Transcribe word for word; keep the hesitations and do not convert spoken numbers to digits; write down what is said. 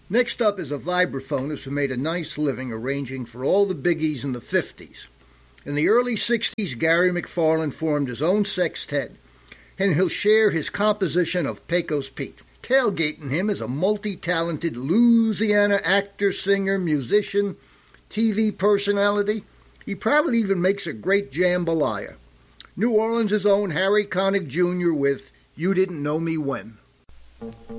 Next up is a vibraphonist who made a nice living arranging for all the biggies in the fifties. In the early sixties, Gary McFarland formed his own sextet, and he'll share his composition of Pecos Pete. Tailgating him is a multi-talented Louisiana actor, singer, musician, T V personality. He probably even makes a great jambalaya. New Orleans' own Harry Connick Junior with You Didn't Know Me When.